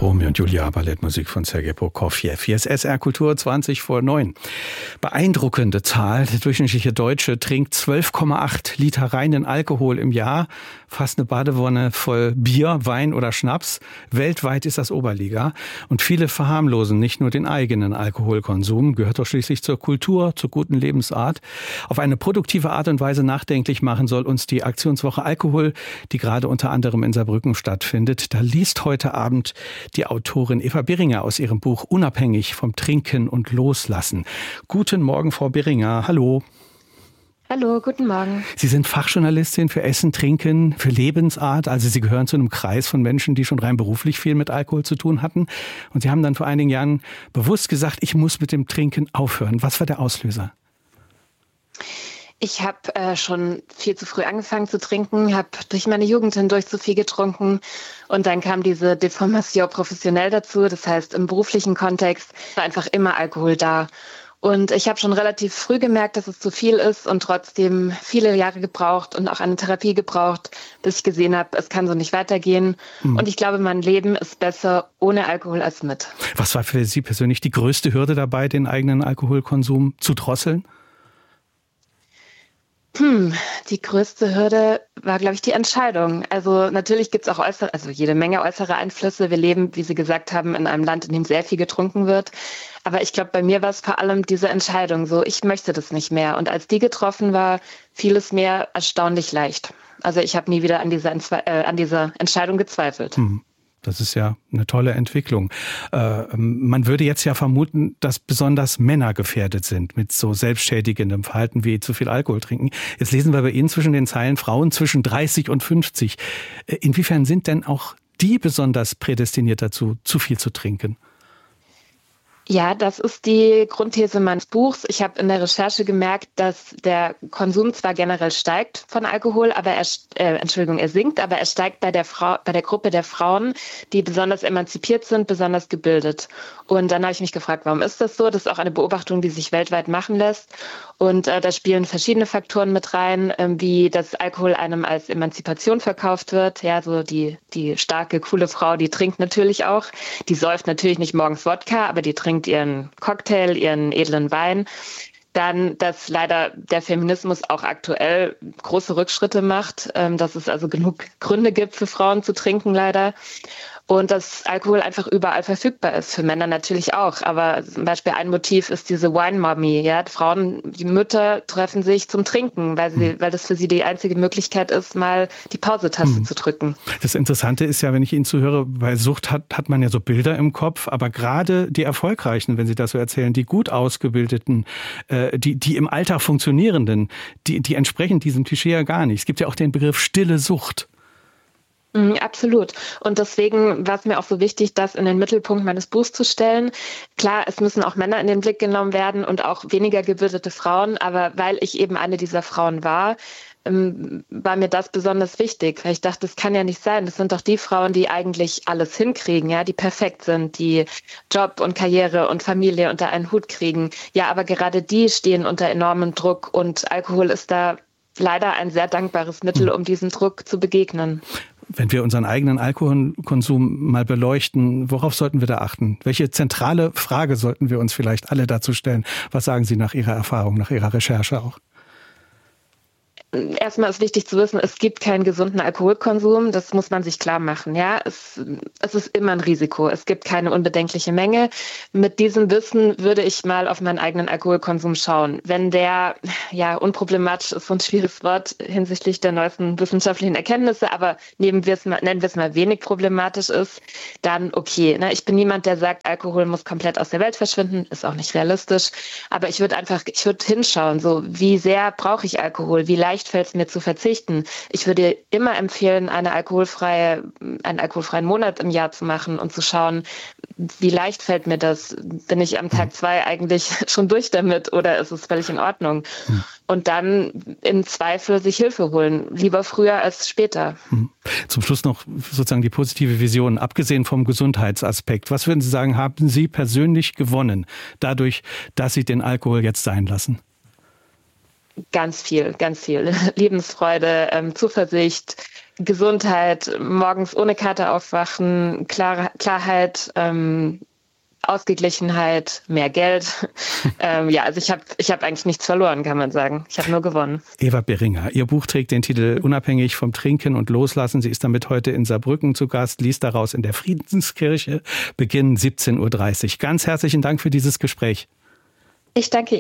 Romeo und Julia, Ballettmusik von Sergei Prokofjew. Hier ist SR Kultur 20 vor 9. Beeindruckende Zahl. Der durchschnittliche Deutsche trinkt 12,8 Liter reinen Alkohol im Jahr. Fast eine Badewanne voll Bier, Wein oder Schnaps. Weltweit ist das Oberliga. Und viele verharmlosen nicht nur den eigenen Alkoholkonsum, gehört doch schließlich zur Kultur, zur guten Lebensart. Auf eine produktive Art und Weise nachdenklich machen soll uns die Aktionswoche Alkohol, die gerade unter anderem in Saarbrücken stattfindet. Da liest heute Abend die Autorin Eva Biringer aus ihrem Buch Unabhängig vom Trinken und Loslassen. Guten Morgen, Frau Biringer. Hallo. Hallo, guten Morgen. Sie sind Fachjournalistin für Essen, Trinken, für Lebensart. Also Sie gehören zu einem Kreis von Menschen, die schon rein beruflich viel mit Alkohol zu tun hatten. Und Sie haben dann vor einigen Jahren bewusst gesagt, ich muss mit dem Trinken aufhören. Was war der Auslöser? Ich habe schon viel zu früh angefangen zu trinken, habe durch meine Jugend hindurch zu viel getrunken und dann kam diese Deformation professionell dazu. Das heißt, im beruflichen Kontext war einfach immer Alkohol da. Und ich habe schon relativ früh gemerkt, dass es zu viel ist und trotzdem viele Jahre gebraucht und auch eine Therapie gebraucht, bis ich gesehen habe, es kann so nicht weitergehen. Und ich glaube, mein Leben ist besser ohne Alkohol als mit. Was war für Sie persönlich die größte Hürde dabei, den eigenen Alkoholkonsum zu drosseln? Die größte Hürde war, glaube ich, die Entscheidung. Also natürlich gibt es auch jede Menge äußere Einflüsse. Wir leben, wie Sie gesagt haben, in einem Land, in dem sehr viel getrunken wird. Aber ich glaube, bei mir war es vor allem diese Entscheidung so, ich möchte das nicht mehr. Und als die getroffen war, fiel es mir erstaunlich leicht. Also ich habe nie wieder an dieser Entscheidung gezweifelt. Das ist ja eine tolle Entwicklung. Man würde jetzt ja vermuten, dass besonders Männer gefährdet sind mit so selbstschädigendem Verhalten wie zu viel Alkohol trinken. Jetzt lesen wir bei Ihnen zwischen den Zeilen Frauen zwischen 30 und 50. Inwiefern sind denn auch die besonders prädestiniert dazu, zu viel zu trinken? Ja, das ist die Grundthese meines Buchs. Ich habe in der Recherche gemerkt, dass der Konsum zwar generell steigt von Alkohol, aber er sinkt, aber er steigt bei der Gruppe der Frauen, die besonders emanzipiert sind, besonders gebildet. Und dann habe ich mich gefragt, warum ist das so? Das ist auch eine Beobachtung, die sich weltweit machen lässt. Und da spielen verschiedene Faktoren mit rein, wie dass Alkohol einem als Emanzipation verkauft wird. Ja, so die starke, coole Frau, die trinkt natürlich auch. Die säuft natürlich nicht morgens Wodka, aber die trinkt ihren Cocktail, ihren edlen Wein. Dann, dass leider der Feminismus auch aktuell große Rückschritte macht, dass es also genug Gründe gibt für Frauen zu trinken, leider. Und dass Alkohol einfach überall verfügbar ist, für Männer natürlich auch. Aber zum Beispiel ein Motiv ist diese Wine-Mommy. Ja? Die Mütter treffen sich zum Trinken, weil das für sie die einzige Möglichkeit ist, mal die Pause-Taste zu drücken. Das Interessante ist ja, wenn ich Ihnen zuhöre, bei Sucht hat man ja so Bilder im Kopf, aber gerade die Erfolgreichen, wenn Sie das so erzählen, die gut ausgebildeten, die im Alltag funktionierenden, die entsprechen diesem Klischee ja gar nicht. Es gibt ja auch den Begriff stille Sucht. Absolut. Und deswegen war es mir auch so wichtig, das in den Mittelpunkt meines Buchs zu stellen. Klar, es müssen auch Männer in den Blick genommen werden und auch weniger gebildete Frauen. Aber weil ich eben eine dieser Frauen war mir das besonders wichtig. Weil ich dachte, das kann ja nicht sein. Das sind doch die Frauen, die eigentlich alles hinkriegen, ja, die perfekt sind, die Job und Karriere und Familie unter einen Hut kriegen. Ja, aber gerade die stehen unter enormem Druck und Alkohol ist da leider ein sehr dankbares Mittel, um diesem Druck zu begegnen. Wenn wir unseren eigenen Alkoholkonsum mal beleuchten, worauf sollten wir da achten? Welche zentrale Frage sollten wir uns vielleicht alle dazu stellen? Was sagen Sie nach Ihrer Erfahrung, nach Ihrer Recherche auch? Erstmal ist wichtig zu wissen, es gibt keinen gesunden Alkoholkonsum. Das muss man sich klar machen. Ja, es ist immer ein Risiko. Es gibt keine unbedenkliche Menge. Mit diesem Wissen würde ich mal auf meinen eigenen Alkoholkonsum schauen. Wenn der, ja, unproblematisch ist so ein schwieriges Wort hinsichtlich der neuesten wissenschaftlichen Erkenntnisse, aber nennen wir es mal wenig problematisch ist, dann okay. Ich bin niemand, der sagt, Alkohol muss komplett aus der Welt verschwinden. Ist auch nicht realistisch. Aber ich würde hinschauen, so wie sehr brauche ich Alkohol? Wie leicht fällt es mir zu verzichten. Ich würde immer empfehlen, einen alkoholfreien Monat im Jahr zu machen und zu schauen, wie leicht fällt mir das? Bin ich am Tag 2 eigentlich schon durch damit oder ist es völlig in Ordnung? Und dann im Zweifel sich Hilfe holen. Lieber früher als später. Zum Schluss noch sozusagen die positive Vision. Abgesehen vom Gesundheitsaspekt, was würden Sie sagen, haben Sie persönlich gewonnen dadurch, dass Sie den Alkohol jetzt sein lassen? Ganz viel, ganz viel. Lebensfreude, Zuversicht, Gesundheit, morgens ohne Kater aufwachen, Klarheit, Ausgeglichenheit, mehr Geld. Also ich hab eigentlich nichts verloren, kann man sagen. Ich habe nur gewonnen. Eva Beringer, Ihr Buch trägt den Titel Unabhängig vom Trinken und Loslassen. Sie ist damit heute in Saarbrücken zu Gast, liest daraus in der Friedenskirche, Beginn 17:30 Uhr. Ganz herzlichen Dank für dieses Gespräch. Ich danke Ihnen.